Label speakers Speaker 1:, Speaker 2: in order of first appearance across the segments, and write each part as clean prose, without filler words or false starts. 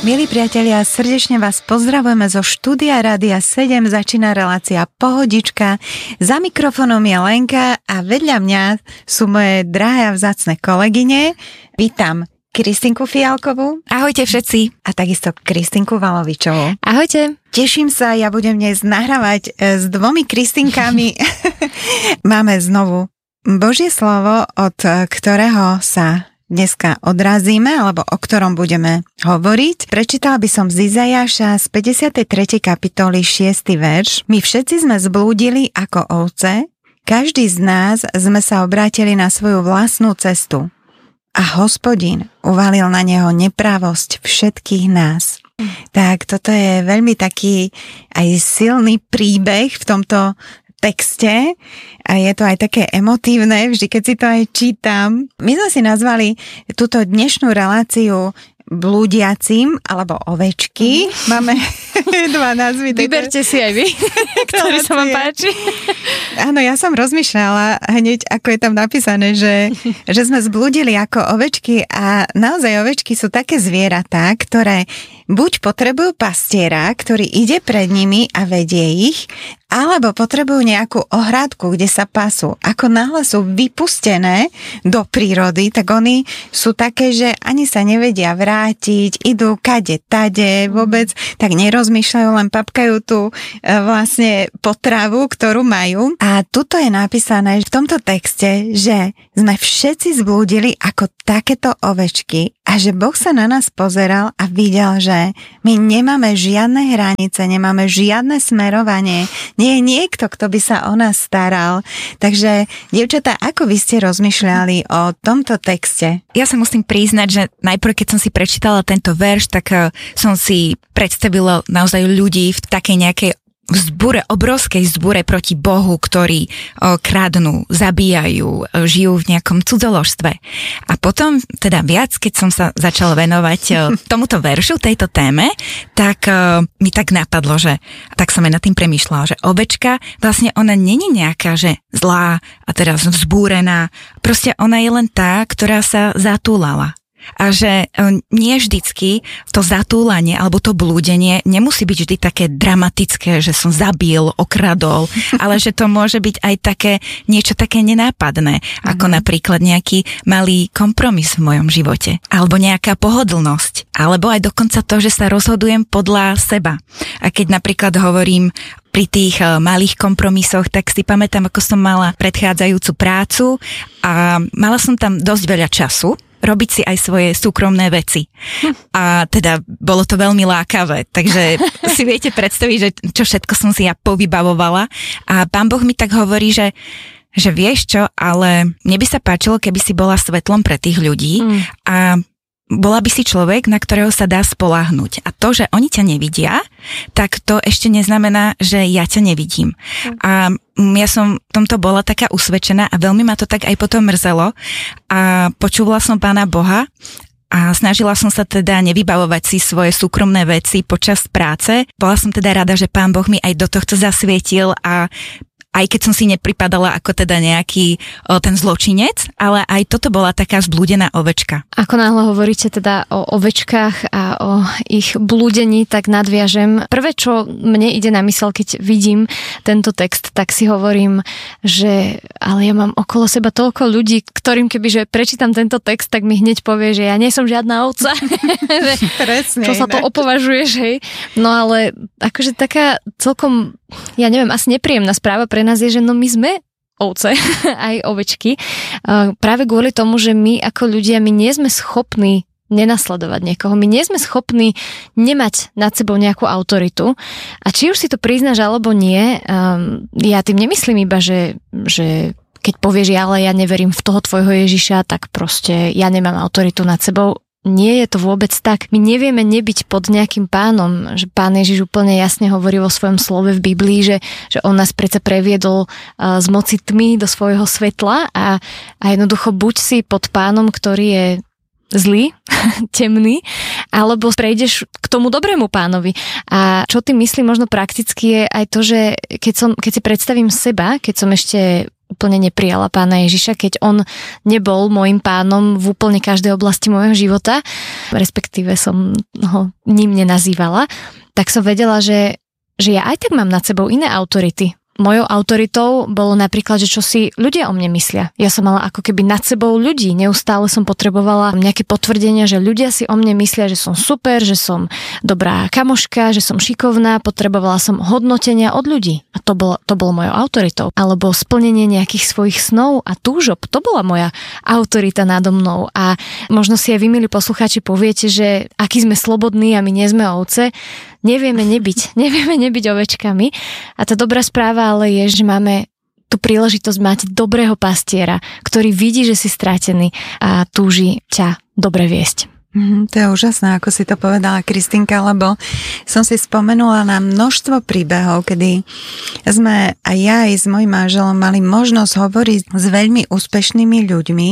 Speaker 1: Milí priatelia, srdečne vás pozdravujeme zo štúdia Rádia 7, začína relácia Pohodička. Za mikrofónom je Lenka a vedľa mňa sú moje drahé a vzácne kolegyne. Vítam Kristinku Fialkovú.
Speaker 2: Ahojte všetci.
Speaker 1: A takisto Kristinku Valovičovú.
Speaker 2: Ahojte.
Speaker 1: Teším sa, ja budem dnes nahrávať s dvomi Kristinkami. Máme znovu Božie slovo, od ktorého sa dneska odrazíme, alebo o ktorom budeme hovoriť. Prečítala by som z Izajaša z 53. kapitoly 6. verš. My všetci sme zblúdili ako ovce, každý z nás sme sa obrátili na svoju vlastnú cestu. A Hospodin uvalil na neho nepravosť všetkých nás. Tak toto je veľmi taký aj silný príbeh v tomto texte a je to aj také emotívne, vždy keď si to aj čítam. My sme si nazvali túto dnešnú reláciu blúdiacim alebo ovečky. Máme dva názvy.
Speaker 2: Vyberte si aj vy, ktorý sa vám páči.
Speaker 1: Áno, ja som rozmýšľala hneď, ako je tam napísané, že sme zblúdili ako ovečky a naozaj ovečky sú také zvieratá, ktoré buď potrebujú pastiera, ktorý ide pred nimi a vedie ich, alebo potrebujú nejakú ohrádku, kde sa pasú. Ako náhle sú vypustené do prírody, tak oni sú také, že ani sa nevedia vrátiť, idú kade, tade, vôbec tak nerozmýšľajú, len papkajú tú vlastne potravu, ktorú majú. A tuto je napísané v tomto texte, že sme všetci zblúdili ako takéto ovečky a že Boh sa na nás pozeral a videl, že my nemáme žiadne hranice, nemáme žiadne smerovanie, nie je niekto, kto by sa o nás staral. Takže, dievčatá, ako vy ste rozmýšľali o tomto texte?
Speaker 2: Ja sa musím priznať, že najprv, keď som si prečítala tento verš, tak som si predstavila naozaj ľudí v takej nejakej vzbure, obrovskej vzbure proti Bohu, ktorí kradnú, zabíjajú, žijú v nejakom cudzoložstve. A potom teda viac, keď som sa začala venovať tomuto veršu, tejto téme, tak mi tak napadlo, že tak som aj nad tým premýšľala, že ovečka, vlastne ona není nejaká, že zlá a teraz vzbúrená, proste ona je len tá, ktorá sa zatúlala. A že nie vždycky to zatúlanie alebo to blúdenie nemusí byť vždy také dramatické, že som zabil, okradol, ale že to môže byť aj také niečo také nenápadné, ako napríklad nejaký malý kompromis v mojom živote, alebo nejaká pohodlnosť, alebo aj dokonca to, že sa rozhodujem podľa seba. A keď napríklad hovorím pri tých malých kompromisoch, tak si pamätám, ako som mala predchádzajúcu prácu a mala som tam dosť veľa času robiť si aj svoje súkromné veci. A teda bolo to veľmi lákavé, takže si viete predstaviť, že čo všetko som si ja povybavovala. A Pán Boh mi tak hovorí, že vieš čo, ale mne by sa páčilo, keby si bola svetlom pre tých ľudí a bola by si človek, na ktorého sa dá spoľahnúť. A to, že oni ťa nevidia, tak to ešte neznamená, že ja ťa nevidím. A ja som v tomto bola taká usvedčená a veľmi ma to tak aj potom mrzelo. A počúvala som Pána Boha a snažila som sa teda nevybavovať si svoje súkromné veci počas práce. Bola som teda rada, že Pán Boh mi aj do tohto zasvietil a aj keď som si nepripadala ako teda nejaký ten zločinec, ale aj toto bola taká zblúdená ovečka.
Speaker 3: Ako náhle hovoríte teda o ovečkách a o ich blúdení, tak nadviažem. Prvé, čo mne ide na mysel, keď vidím tento text, tak si hovorím, že ale ja mám okolo seba toľko ľudí, ktorým kebyže prečítam tento text, tak mi hneď povie, že ja nie som žiadna ovca.
Speaker 1: Presne,
Speaker 3: čo sa to opovažuješ, hej? No ale akože taká celkom, ja neviem, asi nepríjemná správa pre nás je, že no my sme ovce, aj ovečky, práve kvôli tomu, že my ako ľudia, my nie sme schopní nenasledovať niekoho, my nie sme schopní nemať nad sebou nejakú autoritu a či už si to priznáš alebo nie, ja tým nemyslím iba, že keď povieš, ale ja neverím v toho tvojho Ježiša, tak proste ja nemám autoritu nad sebou. Nie je to vôbec tak. My nevieme nebyť pod nejakým pánom, že Pán Ježiš úplne jasne hovorí vo svojom slove v Biblii, že on nás predsa previedol z moci tmy do svojho svetla a jednoducho buď si pod pánom, ktorý je zlý, temný, alebo prejdeš k tomu dobrému pánovi. A čo tým myslím možno prakticky je aj to, že keď si predstavím seba, keď som ešte úplne neprijala Pána Ježiša, keď on nebol môjim pánom v úplne každej oblasti môjho života, respektíve som ho ním nenazývala, tak som vedela, že ja aj tak mám nad sebou iné autority. Mojou autoritou bolo napríklad, že čo si ľudia o mne myslia. Ja som mala ako keby nad sebou ľudí. Neustále som potrebovala nejaké potvrdenia, že ľudia si o mne myslia, že som super, že som dobrá kamoška, že som šikovná. Potrebovala som hodnotenia od ľudí. A to bolo mojou autoritou. Alebo splnenie nejakých svojich snov a túžob. To bola moja autorita nado mnou. A možno si aj vy, milí poslucháči, poviete, že aký sme slobodní a my nie sme ovce. Nevieme nebyť ovečkami. A tá dobrá správa ale je, že máme tú príležitosť mať dobrého pastiera, ktorý vidí, že si stratený a túži ťa dobre viesť.
Speaker 1: To je úžasné, ako si to povedala, Kristinka, lebo som si spomenula na množstvo príbehov, kedy sme aj ja aj s mojím manželom mali možnosť hovoriť s veľmi úspešnými ľuďmi,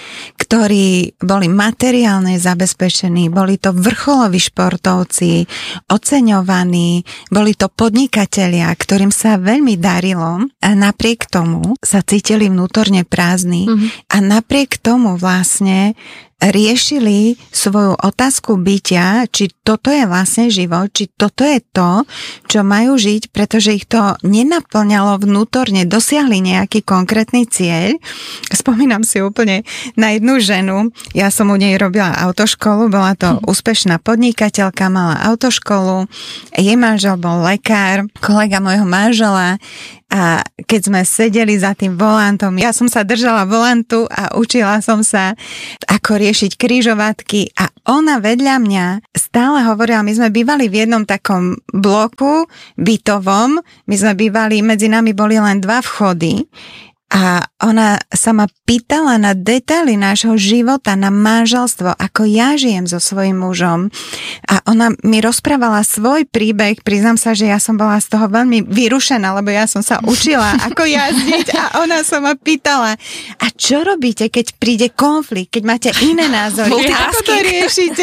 Speaker 1: ktorí boli materiálne zabezpečení, boli to vrcholoví športovci, oceňovaní, boli to podnikatelia, ktorým sa veľmi darilo a napriek tomu sa cítili vnútorne prázdni a napriek tomu vlastne riešili svoju otázku bytia, či toto je vlastne život, či toto je to, čo majú žiť, pretože ich to nenaplňalo vnútorne, dosiahli nejaký konkrétny cieľ. Spomínam si úplne na jednu ženu, ja som u nej robila autoškolu, bola to úspešná podnikateľka, mala autoškolu, jej manžel bol lekár, kolega môjho manžela. A keď sme sedeli za tým volantom, ja som sa držala volantu a učila som sa, ako riešiť križovatky a ona vedľa mňa stále hovorila, my sme bývali v jednom takom bloku bytovom, my sme bývali, medzi nami boli len 2 vchody. A ona sa ma pýtala na detaily nášho života, na manželstvo, ako ja žijem so svojím mužom. A ona mi rozprávala svoj príbeh, priznám sa, že ja som bola z toho veľmi vyrušená, lebo ja som sa učila, ako jazdiť a ona sa ma pýtala, a čo robíte, keď príde konflikt, keď máte iné názory, ako to riešite?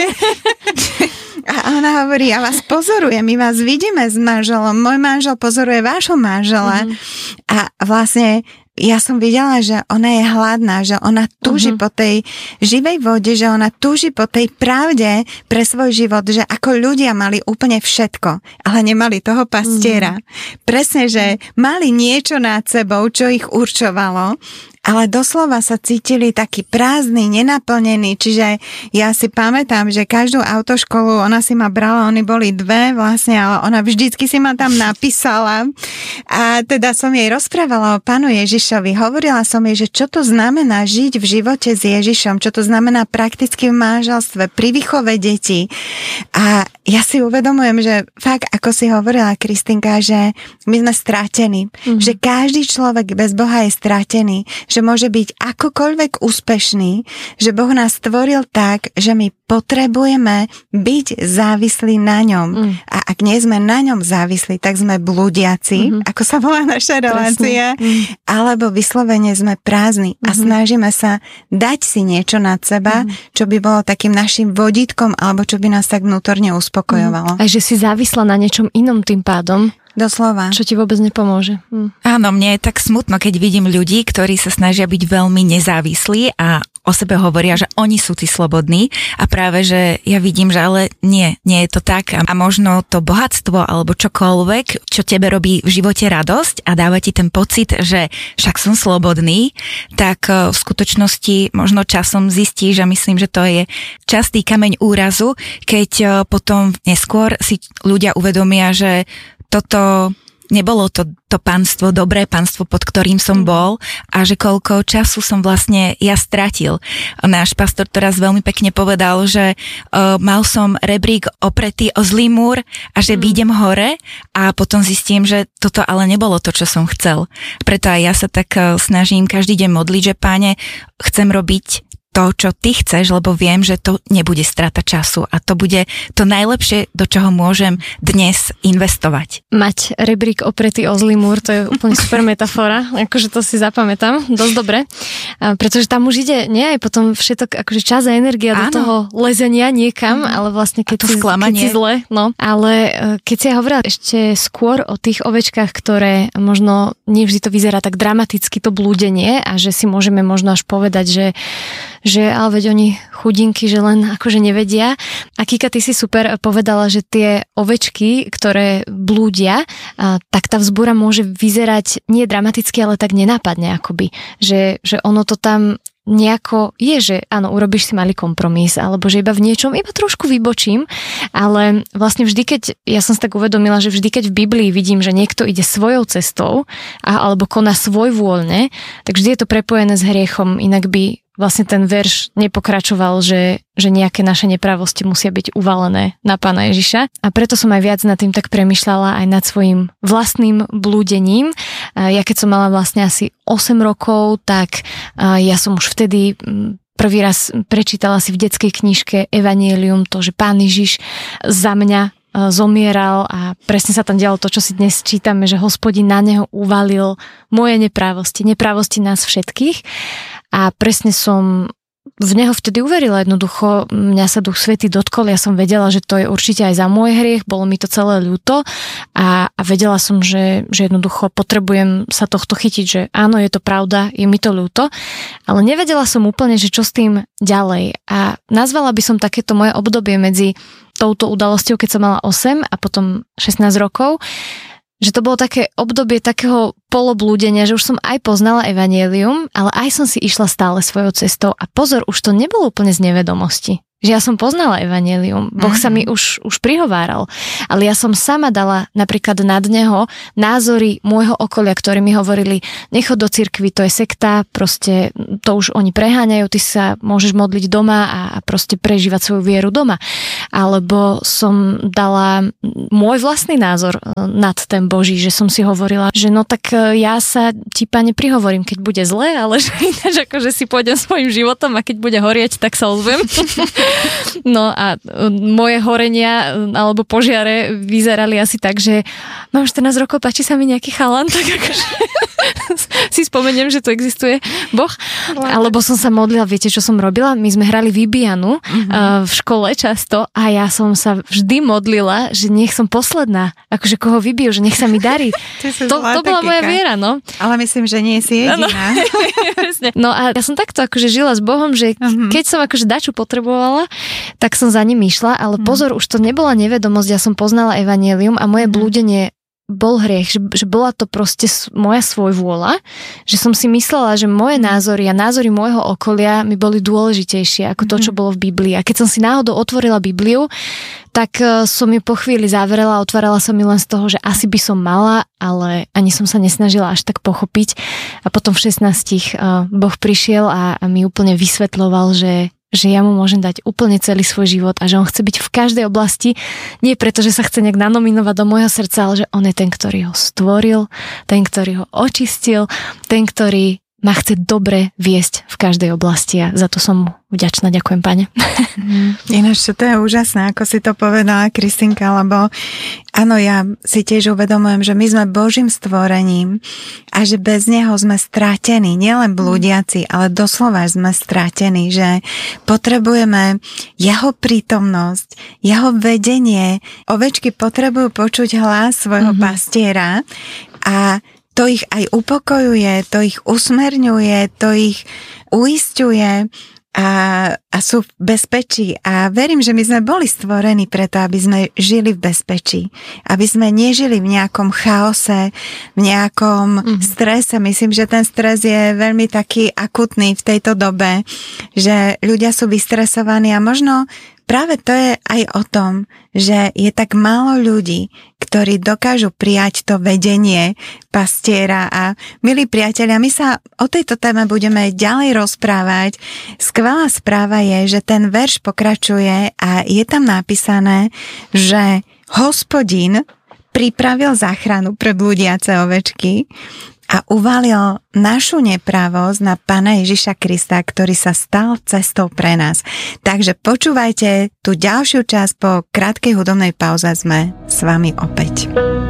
Speaker 1: A ona hovorí, ja vás pozorujem, my vás vidíme s manželom, môj manžel pozoruje vášho manžela a vlastne ja som videla, že ona je hladná, že ona túži po tej živej vode, že ona túži po tej pravde pre svoj život, že ako ľudia mali úplne všetko, ale nemali toho pastiera. Presne, že mali niečo nad sebou, čo ich určovalo, ale doslova sa cítili taký prázdny, nenaplnený, čiže ja si pamätám, že každú autoškolu ona si ma brala, oni boli 2 vlastne, ale ona vždycky si ma tam napísala a teda som jej rozprávala o Pánu Ježišovi, hovorila som jej, že čo to znamená žiť v živote s Ježišom, čo to znamená prakticky v manželstve, pri výchove detí a ja si uvedomujem, že fakt, ako si hovorila Kristinka, že my sme stratení, že každý človek bez Boha je stratený, že môže byť akokoľvek úspešný, že Boh nás stvoril tak, že my potrebujeme byť závislí na ňom. A ak nie sme na ňom závislí, tak sme blúdiaci, ako sa volá naša relácia, alebo vyslovene sme prázdni a snažíme sa dať si niečo nad seba, čo by bolo takým našim vodítkom, alebo čo by nás tak vnútorne uspokojovalo.
Speaker 3: A že si závislá na niečom inom tým pádom.
Speaker 1: Doslova.
Speaker 3: Čo ti vôbec nepomôže.
Speaker 2: Áno, mne je tak smutno, keď vidím ľudí, ktorí sa snažia byť veľmi nezávislí a o sebe hovoria, že oni sú tí slobodní a práve, že ja vidím, že ale nie je to tak a možno to bohatstvo alebo čokoľvek, čo tebe robí v živote radosť a dáva ti ten pocit, že však som slobodný, tak v skutočnosti možno časom zistíš a myslím, že to je častý kameň úrazu, keď potom neskôr si ľudia uvedomia, že toto nebolo to panstvo, dobré panstvo, pod ktorým som bol a že koľko času som vlastne ja stratil. Náš pastor teraz veľmi pekne povedal, že mal som rebrík opretý o zlý múr a že výjdem hore a potom zistím, že toto ale nebolo to, čo som chcel. Preto aj ja sa tak snažím každý deň modliť, že Páne, chcem robiť to, čo ty chceš, lebo viem, že to nebude strata času a to bude to najlepšie, do čoho môžem dnes investovať.
Speaker 3: Mať rebrík opretý o zlý múr, to je úplne super metafora, akože to si zapamätám dosť dobre, pretože tam už ide nie aj potom všetok akože čas a energia do toho lezenia niekam, ale vlastne keď si zle, no. Ale keď si ja hovorila ešte skôr o tých ovečkách, ktoré možno nevždy to vyzerá tak dramaticky to blúdenie a že si môžeme možno až povedať, že ale veď oni chudinky, že len akože nevedia. A Kika, ty si super povedala, že tie ovečky, ktoré blúdia, tak tá vzbúra môže vyzerať nie dramaticky, ale tak nenápadne akoby. Že ono to tam nejako je, že áno, urobíš si malý kompromis, alebo že iba v niečom, iba trošku vybočím, ale vlastne vždy, keď, ja som si tak uvedomila, že vždy, keď v Biblii vidím, že niekto ide svojou cestou, alebo koná svojvoľne, tak vždy je to prepojené s hriechom, inak by vlastne ten verš nepokračoval, že nejaké naše nepravosti musia byť uvalené na Pána Ježiša. A preto som aj viac nad tým tak premýšľala aj nad svojim vlastným blúdením. Ja keď som mala vlastne asi 8 rokov, tak ja som už vtedy prvý raz prečítala si v detskej knižke Evangelium, to, že Pán Ježiš za mňa zomieral a presne sa tam dialo to, čo si dnes čítame, že Hospodin na neho uvalil moje neprávosti nás všetkých a presne som v neho vtedy uverila, jednoducho mňa sa Duch Svätý dotkol, ja som vedela, že to je určite aj za môj hriech, bolo mi to celé ľúto a vedela som, že jednoducho potrebujem sa tohto chytiť, že áno, je to pravda, je mi to ľúto, ale nevedela som úplne, že čo s tým ďalej a nazvala by som takéto moje obdobie medzi touto udalosťou, keď som mala 8 a potom 16 rokov, že to bolo také obdobie takého poloblúdenia, že už som aj poznala Evangelium, ale aj som si išla stále svojou cestou a pozor, už to nebolo úplne z nevedomosti. Že ja som poznala Evangelium, Boh sa mi už prihováral, ale ja som sama dala napríklad nad neho názory môjho okolia, ktorí mi hovorili, nechod do cirkvi, to je sekta, proste to už oni preháňajú, ty sa môžeš modliť doma a proste prežívať svoju vieru doma. Alebo som dala môj vlastný názor nad ten Boží, že som si hovorila, že no tak ja sa ti, Pane, prihovorím, keď bude zle, ale že ináč akože si pôjdem svojim životom a keď bude horieť, tak sa ozvem. No a moje horenia alebo požiare vyzerali asi tak, že mám 14 rokov, páči sa mi nejaký chalan, tak akože si spomeniem, že tu existuje Boh. Alebo som sa modlila, viete, čo som robila? My sme hrali Bibianu v škole často a ja som sa vždy modlila, že nech som posledná, akože koho vybijú, že nech sa mi darí. To bola moja viera, no.
Speaker 1: Ale myslím, že nie si jediná.
Speaker 3: No a ja som takto akože žila s Bohom, že keď som akože dačo potrebovala, tak som za ním išla, ale pozor, už to nebola nevedomosť, ja som poznala Evangelium a moje blúdenie bol hriech, že bola to proste moja svojvôľa, že som si myslela, že moje názory a názory môjho okolia mi boli dôležitejšie ako to, čo bolo v Biblii. A keď som si náhodou otvorila Bibliu, tak som ju po chvíli zavrela, otvárala som ju len z toho, že asi by som mala, ale ani som sa nesnažila až tak pochopiť. A potom v 16 Boh prišiel a mi úplne vysvetľoval, že ja mu môžem dať úplne celý svoj život a že on chce byť v každej oblasti, nie preto, že sa chce nejak nanominovať do môjho srdca, ale že on je ten, ktorý ho stvoril, ten, ktorý ho očistil, ten, ktorý ma chce dobre viesť v každej oblasti a za to som mu vďačná. Ďakujem, Pane.
Speaker 1: Ináč, to je úžasné, ako si to povedala, Kristinka, lebo áno, ja si tiež uvedomujem, že my sme Božím stvorením a že bez neho sme stratení, nielen blúdiaci, ale doslova sme stratení, že potrebujeme jeho prítomnosť, jeho vedenie. Ovečky potrebujú počuť hlas svojho pastiera a to ich aj upokojuje, to ich usmerňuje, to ich uisťuje a sú v bezpečí. A verím, že my sme boli stvorení preto, aby sme žili v bezpečí. Aby sme nežili v nejakom chaose, v nejakom strese. Myslím, že ten stres je veľmi taký akutný v tejto dobe, že ľudia sú vystresovaní a možno práve to je aj o tom, že je tak málo ľudí, ktorí dokážu prijať to vedenie pastiera. A milí priatelia, my sa o tejto téme budeme ďalej rozprávať. Skvelá správa je, že ten verš pokračuje a je tam napísané, že Hospodin pripravil záchranu pre blúdiace ovečky a uvalil našu nepravosť na Pána Ježiša Krista, ktorý sa stal cestou pre nás. Takže počúvajte tú ďalšiu časť, po krátkej hudobnej pauze sme s vami opäť.